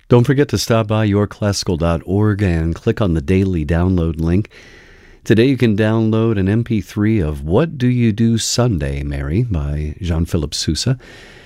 Don't forget to stop by yourclassical.org and click on the daily download link. Today you can download an MP3 of What Do You Do Sunday, Mary by Jean-Philippe Sousa.